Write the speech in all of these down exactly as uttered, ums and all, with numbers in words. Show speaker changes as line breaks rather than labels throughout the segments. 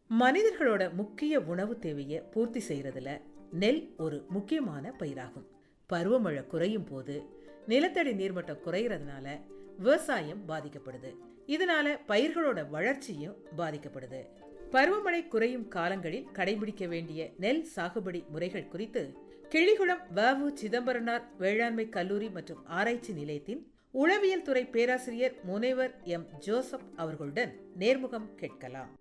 மனிதர்களோட முக்கிய உணவு தேவையை பூர்த்தி செய்யறதுல நெல் ஒரு முக்கியமான பயிராகும். பருவமழை குறையும் போது நிலத்தடி நீர்மட்டம் குறையறதுனால விவசாயம் பாதிக்கப்படுது. இதனால பயிர்களோட வளர்ச்சியும் பாதிக்கப்படுது. பருவமழை குறையும் காலங்களில் கடைபிடிக்க வேண்டிய நெல் சாகுபடி முறைகள் குறித்து கிள்ளிகுளம் வ.உ. சிதம்பரனார் வேளாண்மை கல்லூரி மற்றும் ஆராய்ச்சி நிலையத்தின் உளவியல் துறை பேராசிரியர் முனைவர் எம் ஜோசப் அவர்களுடன் நேர்முகம் கேட்கலாம்.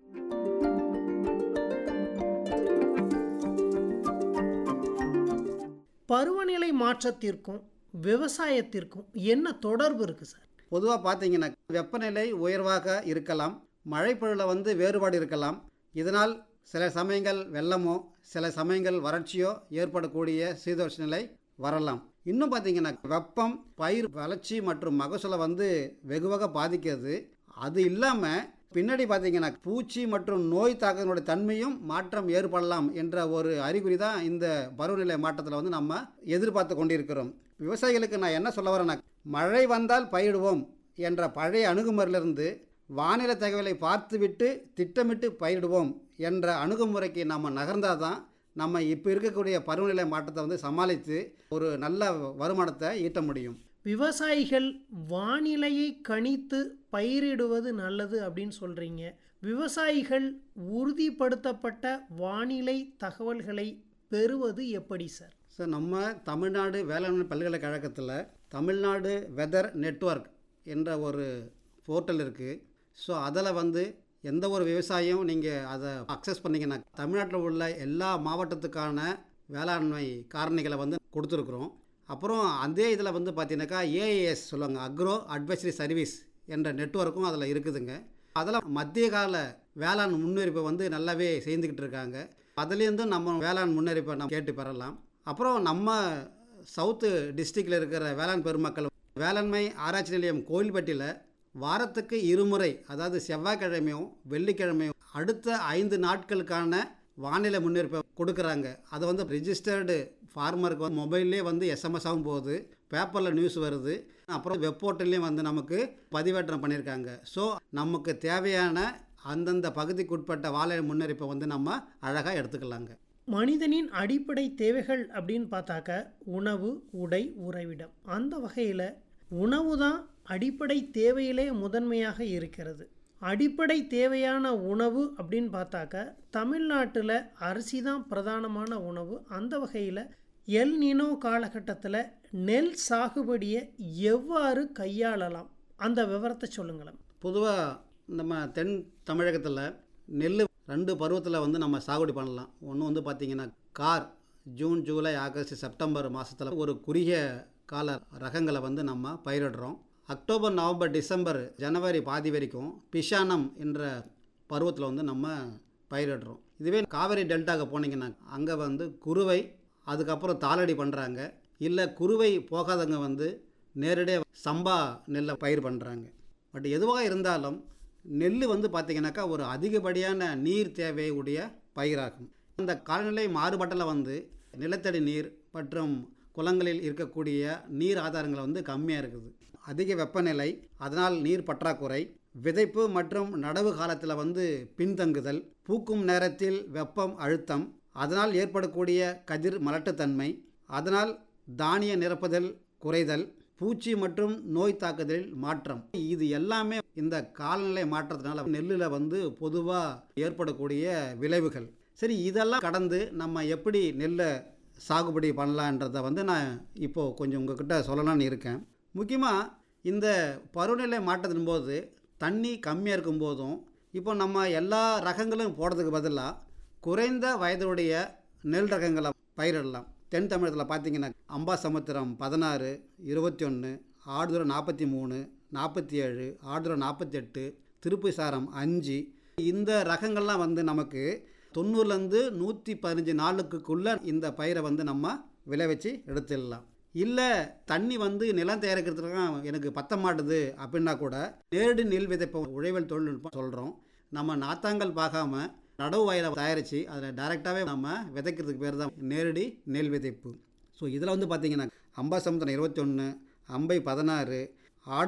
பருவநிலை மாற்றத்திற்கும் விவசாயத்திற்கும் என்ன தொடர்பு இருக்கு சார்?
பொதுவாக பார்த்தீங்கன்னா வெப்பநிலை உயர்வாக இருக்கலாம், மழைப்பொழில் வந்து வேறுபாடு இருக்கலாம். இதனால் சில சமயங்கள் வெள்ளமோ சில சமயங்கள் வறட்சியோ ஏற்படக்கூடிய சீதோஷ்ண நிலை வரலாம். இன்னும் பார்த்தீங்கன்னா வெப்பம் பயிர் வளர்ச்சி மற்றும் மகசூலை வந்து வெகுவாக பாதிக்கிறது. அது இல்லாமல் பின்னாடி பார்த்தீங்கன்னா பூச்சி மற்றும் நோய் தாக்கத்தினுடைய தன்மையும் மாற்றம் ஏற்படலாம் என்ற ஒரு அறிகுறி தான் இந்த பருவநிலை மாற்றத்தில் வந்து நம்ம எதிர்பார்த்து கொண்டிருக்கிறோம். விவசாயிகளுக்கு நான் என்ன சொல்ல வரேன்னா, மழை வந்தால் பயிரிடுவோம் என்ற பழைய அணுகுமுறையிலிருந்து வானிலை தகவலை பார்த்துவிட்டு திட்டமிட்டு பயிரிடுவோம் என்ற அணுகுமுறைக்கு நம்ம நகர்ந்தால் தான் நம்ம இப்போ இருக்கக்கூடிய பருவநிலை மாற்றத்தை வந்து சமாளித்து ஒரு நல்ல வருமானத்தை ஈட்ட முடியும்.
விவசாயிகள் வானிலையை கணித்து பயிரிடுவது நல்லது அப்படின்னு சொல்கிறீங்க. விவசாயிகள் உறுதிப்படுத்தப்பட்ட வானிலை தகவல்களை பெறுவது எப்படி சார்?
சார், நம்ம தமிழ்நாடு வேளாண்மை பல்கலைக்கழகத்தில் தமிழ்நாடு வெதர் நெட்வொர்க் என்ற ஒரு போர்ட்டல் இருக்குது. ஸோ அதில் வந்து எந்த ஒரு விவசாயம் நீங்கள் அதை அக்சஸ் பண்ணிங்கன்னா தமிழ்நாட்டில் உள்ள எல்லா மாவட்டத்துக்கான வேளாண்மை காரணிகளை வந்து கொடுத்துருக்குறோம். அப்புறம் அதே இதில் வந்து பார்த்தீங்கன்னாக்கா ஏஐஎஸ் சொல்லுவாங்க, அக்ரோ அட்வைசரி சர்வீஸ் என்ற நெட்வொர்க்கும் அதில் இருக்குதுங்க. அதில் மத்திய கால வேளாண் முன்னறிப்பை வந்து நல்லாவே செய்துக்கிட்டு இருக்காங்க. அதுலேருந்தும் நம்ம வேளாண் முன்னறிப்பை நம்ம கேட்டு பெறலாம். அப்புறம் நம்ம சவுத்து டிஸ்ட்ரிக்டில் இருக்கிற வேளாண் பெருமக்கள் வேளாண்மை ஆராய்ச்சி நிலையம் கோயில்பட்டியில் வாரத்துக்கு இருமுறை, அதாவது செவ்வாய்க்கிழமையும் வெள்ளிக்கிழமையும் அடுத்த ஐந்து நாட்களுக்கான வானிலை முன்னெடுப்பை கொடுக்குறாங்க. அதை வந்து ரிஜிஸ்டர்டு ஃபார்மருக்கு வந்து மொபைல்லே வந்து எஸ்எம்எஸ் ஆகும் போது பேப்பரில் நியூஸ் வருது. அப்புறம் வெப் போர்ட்டல்லையும் வந்து நமக்கு பதிவேற்றம் பண்ணியிருக்காங்க. ஸோ நமக்கு தேவையான அந்தந்த பகுதிக்கு உட்பட்ட வானிலை முன்னெடுப்பை வந்து நம்ம அழகாக எடுத்துக்கலாங்க.
மனிதனின் அடிப்படை தேவைகள் அப்படின்னு பார்த்தாக்க உணவு, உடை, உறைவிடம். அந்த வகையில் உணவு தான் அடிப்படை தேவையிலே முதன்மையாக இருக்கிறது. அடிப்படை தேவையான உணவு அப்படின்னு பார்த்தாக்க தமிழ்நாட்டில் அரிசி தான் பிரதானமான உணவு. அந்த வகையில் எல் நினோ காலகட்டத்தில் நெல் சாகுபடியை எவ்வாறு கையாளலாம், அந்த விவரத்தை சொல்லுங்களேன்.
பொதுவாக நம்ம தென் தமிழகத்தில் நெல் ரெண்டு பருவத்தில் வந்து நம்ம சாகுபடி பண்ணலாம். ஒன்று வந்து பார்த்திங்கன்னா car June July August September மாதத்தில் ஒரு குறுகிய கால ரகங்களை வந்து நம்ம பயிரிடுறோம். அக்டோபர் நவம்பர் டிசம்பர் ஜனவரி பாதி வரைக்கும் பிஷானம் என்ற பருவத்தில் வந்து நம்ம பயிரிடுறோம். இதுவே காவேரி டெல்டாவுக்கு போனீங்கன்னா அங்கே வந்து குறுவை, அதுக்கப்புறம் தாளடி பண்ணுறாங்க. இல்லை குறுவை போகாதவங்க வந்து நேரடியாக சம்பா நெல்லை பயிர் பண்ணுறாங்க. பட் எதுவாக இருந்தாலும் நெல் வந்து பார்த்திங்கனாக்கா ஒரு அதிகப்படியான நீர் தேவையுடைய பயிராகும். அந்த காலநிலை மாறுபாட்டில் வந்து நிலத்தடி நீர் மற்றும் குளங்களில் இருக்கக்கூடிய நீர் ஆதாரங்கள் வந்து கம்மியாக இருக்குது. அதிக வெப்பநிலை, அதனால் நீர் பற்றாக்குறை, விதைப்பு மற்றும் நடவு காலத்தில் வந்து பின்தங்குதல், பூக்கும் நேரத்தில் வெப்பம் அழுத்தம், அதனால் ஏற்படக்கூடிய கதிர் மலட்டுத்தன்மை, அதனால் தானிய நிரப்புதல் குறைதல், பூச்சி மற்றும் நோய் தாக்குதலில் மாற்றம், இது எல்லாமே இந்த காலநிலை மாற்றத்தினால நெல்லில் வந்து பொதுவாக ஏற்படக்கூடிய விளைவுகள். சரி, இதெல்லாம் கடந்து நம்ம எப்படி நெல்லை சாகுபடி பண்ணலான்றதை வந்து நான் இப்போது கொஞ்சம் உங்ககிட்ட சொல்லலான்னு இருக்கேன். முக்கியமாக இந்த பருவநிலை மாற்றத்தின் போது தண்ணி கம்மியாக இருக்கும்போதும் இப்போ நம்ம எல்லா ரகங்களும் போடுறதுக்கு பதிலாக குறைந்த வயதுடைய நெல் ரகங்களை பயிரிடலாம். தென் தமிழகத்தில் பார்த்திங்கன்னா அம்பாசமுத்திரம் பதினாறு, இருபத்தி ஒன்று, ஆடுதுறை நாற்பத்தி மூணு, நாற்பத்தி ஏழு, ஆடுதுறை நாற்பத்தி எட்டு, திருப்புசாரம் அஞ்சு, இந்த ரகங்கள்லாம் வந்து நமக்கு தொண்ணூறுலேருந்து நூற்றி பதினஞ்சு நாளுக்குள்ளே இந்த பயிரை வந்து நம்ம விளைவிச்சு எடுத்துடலாம். இல்லை தண்ணி வந்து நிலம் தயாரிக்கிறதுக்கு எனக்கு பத்த மாட்டுது அப்படின்னா கூட நேரடி நெல் விதைப்பை உழவல் தொழில்நுட்பம் சொல்கிறோம். நம்ம நாத்தாங்கல் பார்க்காம நடவு வயலை தயாரித்து அதில் டைரெக்டாகவே நம்ம விதைக்கிறதுக்கு பேர் தான் நேரடி நெல் விதைப்பு. ஸோ இதில் வந்து பார்த்திங்கன்னா அம்பாசமுத்திரம் இருபத்தி ஒன்று, அம்பை பதினாறு,